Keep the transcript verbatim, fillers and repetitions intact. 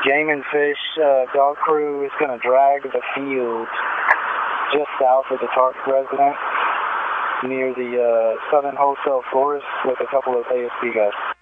Game and Fish uh, dog crew is going to drag the field just south of the Tark residence near the uh, Southern Wholesale Florist with a couple of A S B guys.